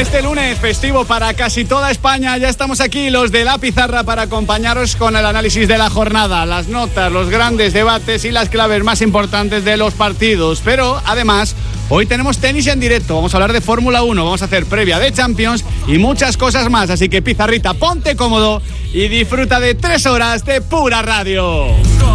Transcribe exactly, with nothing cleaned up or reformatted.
este lunes festivo para casi toda España ya estamos aquí los de La Pizarra para acompañaros con el análisis de la jornada, las notas, los grandes debates y las claves más importantes de los partidos. Pero además hoy tenemos tenis en directo, vamos a hablar de Fórmula uno, vamos a hacer previa de Champions y muchas cosas más. Así que Pizarrita, ponte cómodo y disfruta de tres horas de pura radio.